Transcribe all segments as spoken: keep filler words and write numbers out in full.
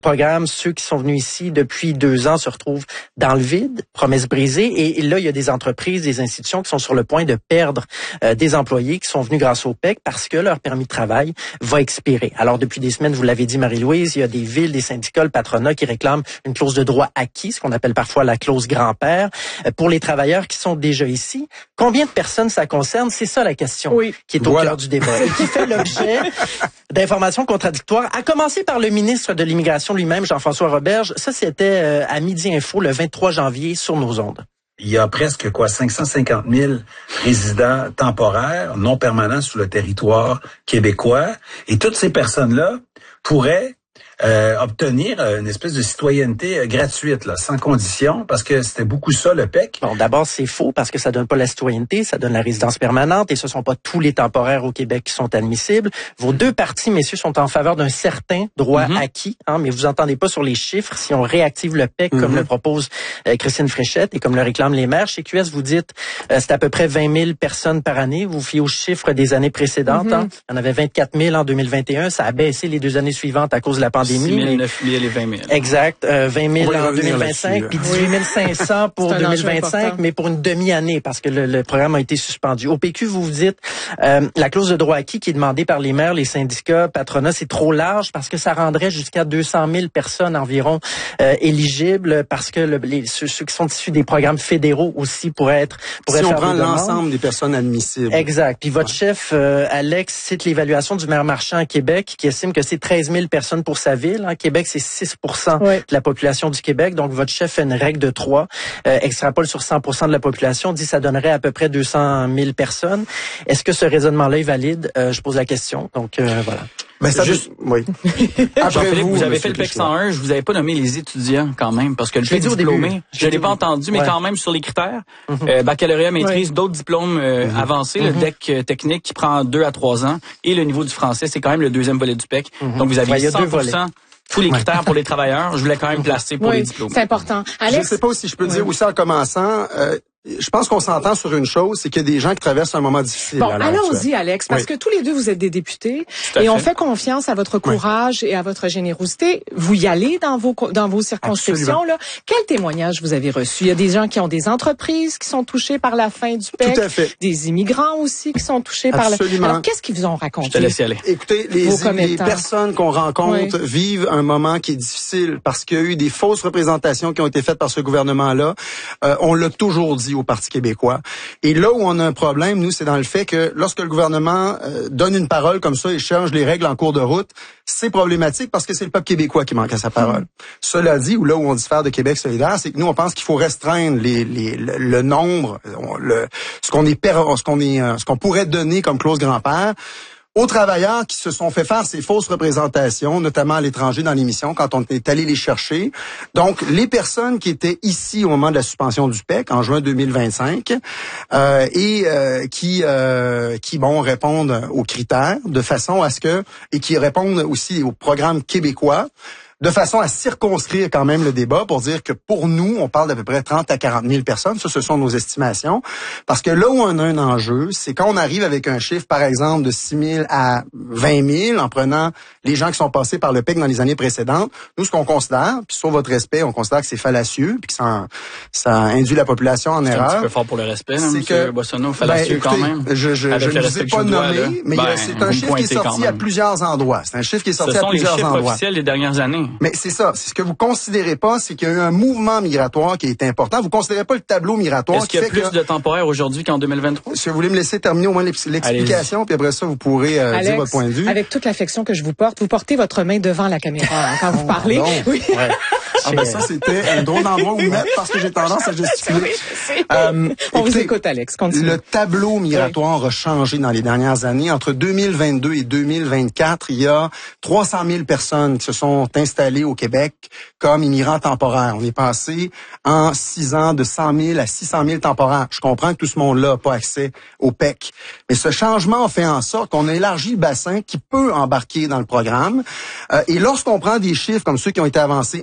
programme, ceux qui sont venus ici depuis deux ans se retrouvent dans le vide, promesses brisées. Et, et là, il y a des entreprises, des institutions qui sont sur le point de perdre euh, des employés qui sont venus grâce au P E C parce que leur permis de travail va expirer. Alors, depuis des semaines, vous l'avez dit, Marie-Louise, il y a des villes, des syndicats, le patronat qui réclament une clause de droit acquis, ce qu'on appelle parfois la clause grand-père, euh, pour les travailleurs qui sont déjà ici. Combien de personnes ça concerne? C'est ça la question oui. qui est au voilà. cœur du débat et qui fait l'objet d'informations contradictoires, à commencer par le ministre de l'Immigration lui-même, Jean-François Roberge. Ça, c'était euh, à Midi Info le vingt-trois janvier sur nos ondes. Il y a presque quoi cinq cent cinquante mille résidents temporaires, non permanents sur le territoire québécois. Et toutes ces personnes-là pourraient Euh, obtenir une espèce de citoyenneté euh, gratuite, là, sans condition, parce que c'était beaucoup ça, le P E C. Bon, d'abord, c'est faux, parce que ça donne pas la citoyenneté, ça donne la résidence permanente, et ce sont pas tous les temporaires au Québec qui sont admissibles. Vos deux partis, messieurs, sont en faveur d'un certain droit mm-hmm. acquis, hein, mais vous entendez pas sur les chiffres. Si on réactive le P E C, mm-hmm. comme le propose euh, Christine Fréchette, et comme le réclament les maires, chez Q S, vous dites, euh, c'est à peu près vingt mille personnes par année. Vous vous fiez aux chiffres des années précédentes. Mm-hmm. Hein. Il y en avait vingt-quatre mille en deux mille vingt et un. Ça a baissé les deux années suivantes à cause de la pandémie. six mille, neuf mille et vingt mille. Exact. Euh, vingt mille en deux mille vingt-cinq, puis dix-huit mille cinq cents pour deux mille vingt-cinq, mais pour une demi-année, parce que le, le programme a été suspendu. Au P Q, vous vous dites, euh, la clause de droit acquis qui est demandée par les maires, les syndicats, patronat, c'est trop large parce que ça rendrait jusqu'à deux cent mille personnes environ euh, éligibles, parce que le, les, ceux, ceux qui sont issus des programmes fédéraux aussi pourraient être... Pourraient si on faire prend l'ensemble des personnes admissibles. Exact. Puis votre ouais. chef, euh, Alex, cite l'évaluation du maire Marchand à Québec, qui estime que c'est treize mille personnes pour sa ville. En Québec, c'est six pour cent oui. de la population du Québec. Donc, votre chef fait une règle de trois, euh, extrapole sur cent pour cent de la population, dit que ça donnerait à peu près deux cent mille personnes. Est-ce que ce raisonnement-là est valide? Euh, je pose la question. Donc, euh, voilà. Ben, ça juste, oui. Jean-Philippe, vous, vous avez fait le P E C cent un, je vous avais pas nommé les étudiants quand même, parce que le P E C diplômé, je l'ai pas entendu, mais ouais. quand même sur les critères, mm-hmm. euh, baccalauréat, maîtrise, ouais. d'autres diplômes euh, mm-hmm. avancés, mm-hmm. le D E C euh, technique qui prend deux à trois ans, et le niveau du français, c'est quand même le deuxième volet du P E C. Mm-hmm. Donc vous avez ouais, cent pour cent tous les critères pour les travailleurs. Je voulais quand même placer pour oui, les diplômes. C'est important. Alex? Je ne sais pas si je peux oui. dire aussi en commençant. Euh, Je pense qu'on s'entend sur une chose, c'est qu'il y a des gens qui traversent un moment difficile. Bon, allons-y, Alex, parce oui. que tous les deux, vous êtes des députés et fait. on fait confiance à votre courage oui. et à votre générosité. Vous y allez dans vos dans vos circonscriptions. Là. Quel témoignage vous avez reçu? Il y a des gens qui ont des entreprises qui sont touchées par la fin du P E C. Tout à fait. Des immigrants aussi qui sont touchés Absolument. par la... Alors, qu'est-ce qu'ils vous ont raconté? Je te laisse y aller. Écoutez, les, les personnes qu'on rencontre oui. vivent un moment qui est difficile parce qu'il y a eu des fausses représentations qui ont été faites par ce gouvernement-là. Euh, on l'a toujours dit au Parti québécois. Et là où on a un problème, nous, c'est dans le fait que lorsque le gouvernement euh, donne une parole comme ça et change les règles en cours de route, c'est problématique parce que c'est le peuple québécois qui manque à sa parole. Mmh. Cela dit, ou là où on diffère de Québec solidaire, c'est que nous, on pense qu'il faut restreindre les, les, le, le nombre, le, ce qu'on est, ce qu'on est, ce qu'on pourrait donner comme clause grand-père aux travailleurs qui se sont fait faire ces fausses représentations, notamment à l'étranger dans l'émission, quand on est allé les chercher. Donc, les personnes qui étaient ici au moment de la suspension du P E C, en juin deux mille vingt-cinq, euh, et euh, qui, euh, qui bon, répondent aux critères de façon à ce que, et qui répondent aussi au programme québécois, de façon à circonscrire quand même le débat pour dire que pour nous, on parle d'à peu près trente à quarante mille personnes. Ça, ce sont nos estimations. Parce que là où on a un enjeu, c'est quand on arrive avec un chiffre, par exemple, de six mille à vingt mille, en prenant les gens qui sont passés par le P E C dans les années précédentes. Nous, ce qu'on considère, puis sur votre respect, on considère que c'est fallacieux, puis que ça, ça induit la population en c'est erreur. C'est un petit peu fort pour le respect, hein, c'est que Boissonneau, fallacieux ben, écoutez, quand même. Je, je, je ne vous ai pas nommé, doigt, mais ben, c'est un chiffre qui est sorti à plusieurs endroits. C'est un chiffre qui est sorti à plusieurs endroits. Ce sont les chiffres officiels des dernières années. Mais c'est ça. C'est ce que vous considérez pas, c'est qu'il y a eu un mouvement migratoire qui est important. Vous considérez pas le tableau migratoire. Est-ce qu'il y a plus que... de temporaires aujourd'hui qu'en deux mille vingt-trois? Si vous voulez me laisser terminer au moins l'explication, Allez-y. Puis après ça, vous pourrez euh, Alex, dire votre point de vue. Avec toute l'affection que je vous porte, vous portez votre main devant la caméra hein, quand vous parlez. Non. Oui. Ouais. Ah ben ça, c'était un drôle d'endroit où mettre parce que j'ai tendance à gesticuler. Oui, euh, On écoutez, vous écoute, Alex. Continue. Le tableau migratoire oui. a changé dans les dernières années. Entre deux mille vingt-deux et deux mille vingt-quatre, il y a trois cent mille personnes qui se sont installées au Québec comme immigrants temporaires. On est passé en six ans de cent mille à six cent mille temporaires. Je comprends que tout ce monde-là n'a pas accès au P E C. Mais ce changement a fait en sorte qu'on a élargi le bassin qui peut embarquer dans le programme. Euh, et lorsqu'on prend des chiffres comme ceux qui ont été avancés, entre autres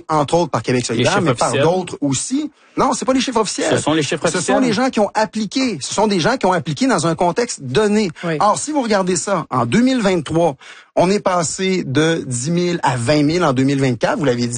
autres par Québec solidaire, mais par d'autres aussi. Non, c'est pas les chiffres officiels. Ce sont les chiffres officiels. Ce sont les gens qui ont appliqué. Ce sont des gens qui ont appliqué dans un contexte donné. Oui. Or, si vous regardez ça, en deux mille vingt-trois, on est passé de dix mille à vingt mille en deux mille vingt-quatre, vous l'avez dit.